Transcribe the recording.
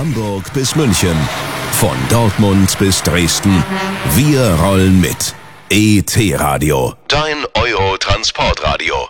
Hamburg bis München, von Dortmund bis Dresden. Wir rollen mit. ET Radio, dein Euro-Transportradio.